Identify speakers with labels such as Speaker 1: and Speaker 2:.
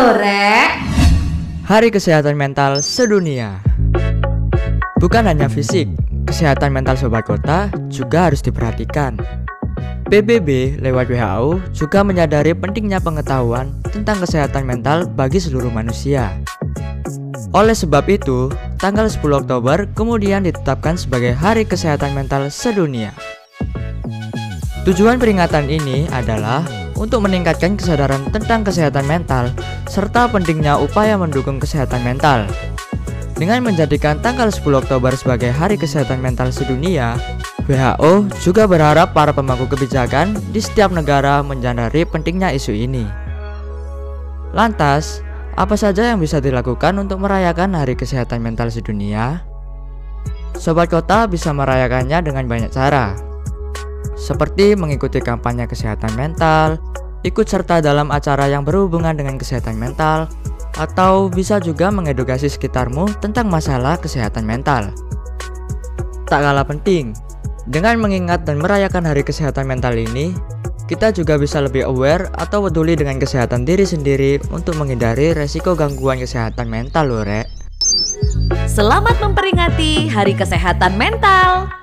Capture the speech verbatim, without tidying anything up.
Speaker 1: loh, Rek.
Speaker 2: Hari Kesehatan Mental Sedunia. Bukan hanya fisik, kesehatan mental Sobat Kota juga harus diperhatikan. P B B lewat W H O juga menyadari pentingnya pengetahuan tentang kesehatan mental bagi seluruh manusia. Oleh sebab itu, tanggal sepuluh Oktober kemudian ditetapkan sebagai Hari Kesehatan Mental Sedunia. Tujuan peringatan ini adalah untuk meningkatkan kesadaran tentang kesehatan mental serta pentingnya upaya mendukung kesehatan mental. Dengan menjadikan tanggal sepuluh Oktober sebagai Hari Kesehatan Mental Sedunia, W H O juga berharap para pemangku kebijakan di setiap negara menyadari pentingnya isu ini. Lantas, apa saja yang bisa dilakukan untuk merayakan Hari Kesehatan Mental Sedunia? Sobat Kota bisa merayakannya dengan banyak cara, seperti mengikuti kampanye kesehatan mental, ikut serta dalam acara yang berhubungan dengan kesehatan mental, atau bisa juga mengedukasi sekitarmu tentang masalah kesehatan mental. Tak kalah penting, dengan mengingat dan merayakan Hari Kesehatan Mental ini, kita juga bisa lebih aware atau peduli dengan kesehatan diri sendiri untuk menghindari resiko gangguan kesehatan mental loh, Rek.
Speaker 1: Selamat memperingati Hari Kesehatan Mental.